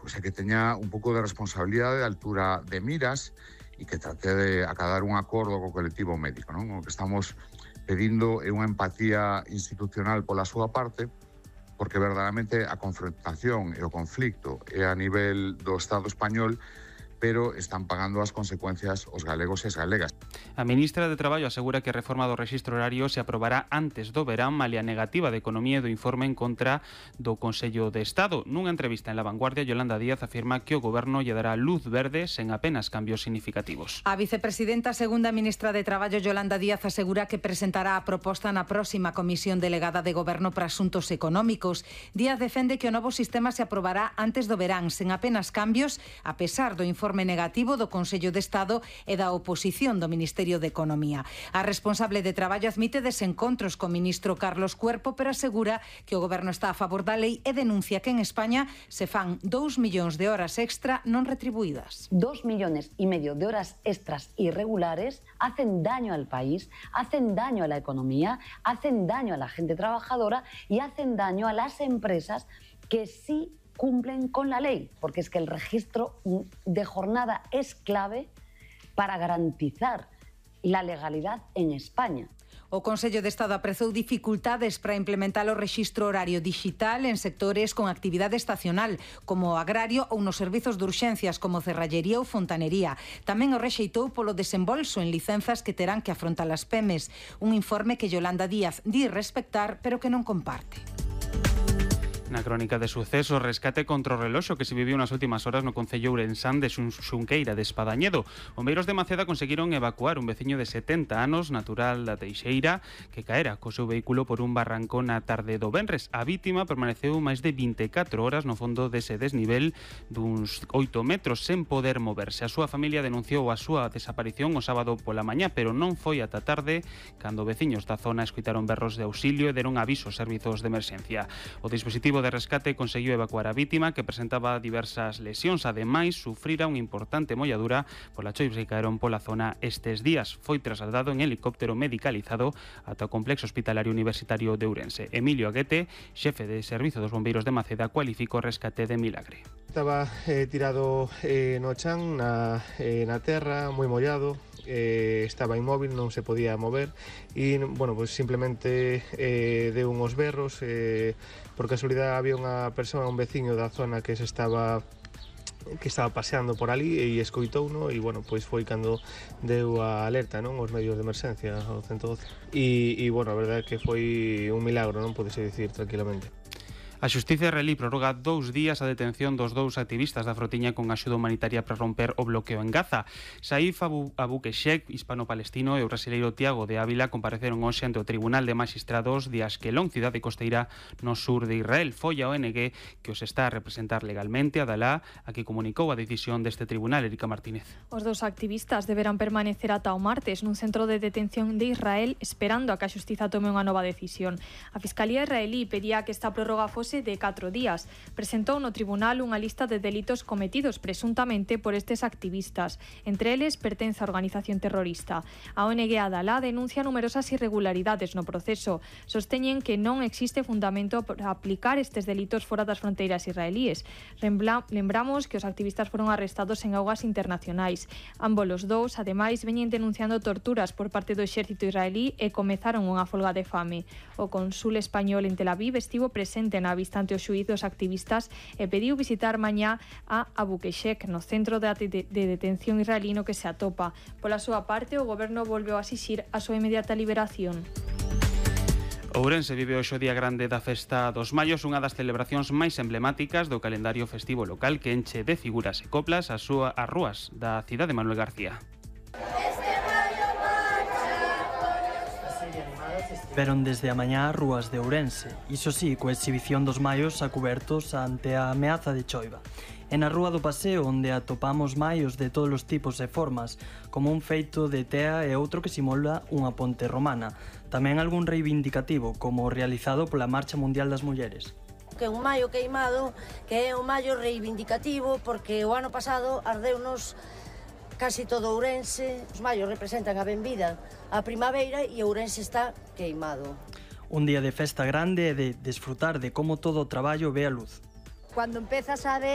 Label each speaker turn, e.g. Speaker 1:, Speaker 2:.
Speaker 1: pois é que teña un pouco de responsabilidade, de altura de miras e que trate de acadar un acordo co colectivo médico, non? O que estamos pedindo é unha empatía institucional pola súa parte, porque verdadeiramente a confrontación e o conflicto é a nivel do Estado español, pero están pagando as consecuencias os galegos e as galegas.
Speaker 2: A ministra de Traballo asegura que a reforma do rexistro horario se aprobará antes do verán, malia negativa de Economía e do informe en contra do Consello de Estado. Nunha entrevista en La Vanguardia, Yolanda Díaz afirma que o Goberno lle dará luz verde sen apenas cambios significativos.
Speaker 3: A vicepresidenta segunda ministra de Traballo, Yolanda Díaz, asegura que presentará a proposta na próxima Comisión Delegada de Goberno para Asuntos Económicos. Díaz defende que o novo sistema se aprobará antes do verán, sen apenas cambios, a pesar do informe negativo do Consello de Estado e da oposición do Ministerio de Economía. A responsable de Traballo admite desencontros co ministro Carlos Cuerpo, pero asegura que o Goberno está a favor da lei e denuncia que en España se fan 2 millóns de horas extra non retribuídas.
Speaker 4: 2,5 millones de horas extras irregulares hacen daño al país, hacen daño a la economía, hacen daño a la gente trabajadora y hacen daño a las empresas que sí cumplen con la ley, porque es que el registro de jornada es clave para garantizar la legalidad en España.
Speaker 3: O Consello de Estado aprezou dificultades para implementar o rexistro horario digital en sectores con actividade estacional, como o agrario ou nos servizos de urxencias como cerrallería ou fontanería. Tamén o rexeitou polo desembolso en licenzas que terán que afrontar as PEMES, un informe que Yolanda Díaz di respectar, pero que non comparte.
Speaker 2: Na crónica de sucesos, rescate contra o reloxo que se viviu nas últimas horas no concello ourensán de Xunqueira de Espadañedo. Bombeiros de Maceda conseguiron evacuar un veciño de 70 anos, natural da Teixeira, que caera co seu vehículo por un barranco na tarde do venres. A vítima permaneceu máis de 24 horas no fondo dese desnivel duns 8 metros sen poder moverse. A súa familia denunciou a súa desaparición o sábado pola mañá, pero non foi ata tarde cando veciños da zona escoitaron berros de auxilio e deron aviso aos servizos de emerxencia. O dispositivo de rescate conseguiu evacuar a vítima, que presentaba diversas lesións. Ademais, sufrira unha importante molladura pola choivas que caeron pola zona estes días. Foi trasladado en helicóptero medicalizado ata o complexo hospitalario universitario de Ourense. Emilio Aguete, xefe de servizo dos bombeiros de Maceda, cualificou o rescate de milagre.
Speaker 5: Estaba tirado no chan, na terra, moi mollado. Estaba inmóvil, non se podía mover e, bueno, pues simplemente deu uns berros. Por casualidade había unha persoa, un veciño da zona que estaba paseando por ali e escoitouno e, bueno, pois foi cando deu a alerta, non, os medios de emerxencia, ao 112. E bueno, a verdade é que foi un milagro, non podese dicir tranquilamente.
Speaker 2: A Xustiza israelí prorroga 2 días a detención dos 2 activistas da frotiña con axuda humanitaria para romper o bloqueo en Gaza. Saif Abu-Keshek, hispano-palestino, e o brasileiro Tiago de Ávila compareceron hoxe ante o Tribunal de Magistrados de Askelon, cidade costeira no sur de Israel. Foi a ONG que os está a representar legalmente, a Dalá, a que comunicou a decisión deste tribunal. Erika Martínez.
Speaker 6: Os 2 activistas deberán permanecer ata o martes nun centro de detención de Israel, esperando a que a Xustiza tome unha nova decisión. A Fiscalía israelí pedía que esta prórroga fose de 4 días. Presentou no tribunal unha lista de delitos cometidos presuntamente por estes activistas. Entre eles pertence a organización terrorista. A ONG Adalá denuncia numerosas irregularidades no proceso. Sosteñen que non existe fundamento para aplicar estes delitos fora das fronteiras israelíes. Lembramos que os activistas foron arrestados en augas internacionais. Ambos os dous, ademais, veñen denunciando torturas por parte do exército israelí e comezaron unha folga de fame. O cónsul español en Tel Aviv estivo presente na vista ante o xuízo dos activistas e pediu visitar mañá a Abu-Keshek no centro de detención israelino que se atopa. Pola súa parte, o goberno volveu a exixir a súa inmediata liberación.
Speaker 2: Ourense vive hoxe o día grande da Festa dos Mallos, unha das celebracións máis emblemáticas do calendario festivo local que enche de figuras e coplas as rúas da cidade de Manuel García.
Speaker 7: Veron desde a mañá as rúas de Ourense, iso sí, coa exhibición dos maios a cubertos ante a ameaza de choiva. E na rúa do Paseo, onde atopamos maios de todos os tipos e formas, como un feito de tea e outro que simula unha ponte romana. Tamén algún reivindicativo, como o realizado pola Marcha Mundial das Mulleres.
Speaker 8: Que é un maio queimado, que é un maio reivindicativo, porque o ano pasado ardeunos casi todo Ourense. Os maios representan a benvida a primavera e Ourense está queimado.
Speaker 7: Un día de festa grande e de desfrutar de como todo o traballo ve a luz.
Speaker 8: Cuando empezas a ver